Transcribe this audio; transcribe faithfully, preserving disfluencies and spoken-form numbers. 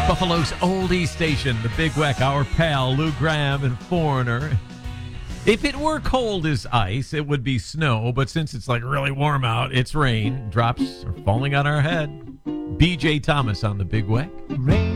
Buffalo's oldie station, the Big Weck, our pal Lou Graham and Foreigner. If it were cold as ice, it would be snow, but since it's like really warm out, it's rain. Drops are falling on our head. B J Thomas on the Big Weck. Rain